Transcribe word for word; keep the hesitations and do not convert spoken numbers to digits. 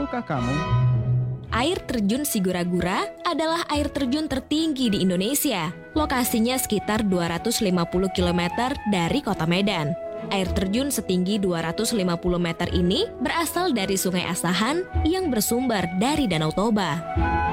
tahukah kamu? Air terjun Sigura-gura adalah air terjun tertinggi di Indonesia. Lokasinya sekitar dua ratus lima puluh kilometer dari kota Medan. Air terjun setinggi dua ratus lima puluh meter ini berasal dari Sungai Asahan yang bersumber dari Danau Toba.